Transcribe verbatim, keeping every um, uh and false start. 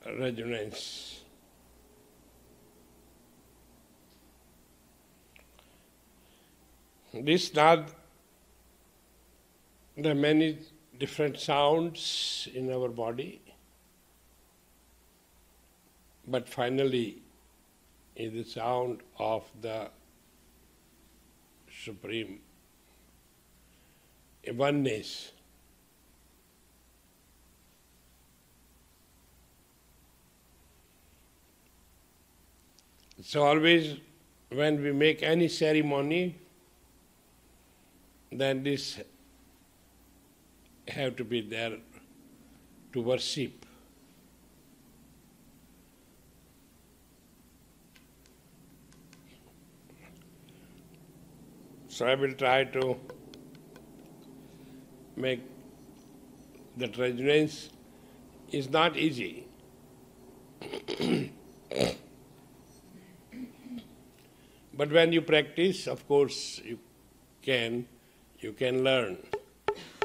resonance. This not the many different sounds in our body, but finally is the sound of the Supreme oneness. So always when we make any ceremony, then this have to be there to worship. So I will try to make that resonance is not easy. But when you practice, of course, you can, you can learn.